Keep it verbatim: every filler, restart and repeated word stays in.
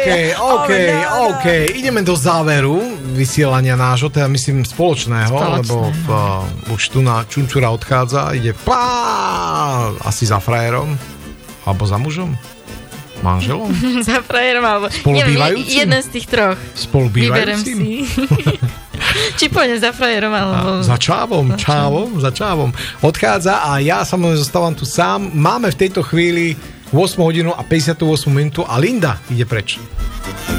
OK, OK, OK. Ideme do záveru vysielania nášho, teda myslím spoločného, spoločného. Lebo uh, už tu na Čunčura odchádza, ide plá, asi za frajerom, alebo za mužom, manželom. Za frajerom, alebo spolubývajúcim. Jeden z tých troch. Spolubývajúcim. Či pôjdem za frajerom, alebo... Za čávom, za čávom, za čávom. Odchádza a ja samozrejme zostávam tu sám. Máme v tejto chvíli ôsmu hodinu a päťdesiatu ôsmu minútu a Linda ide preč.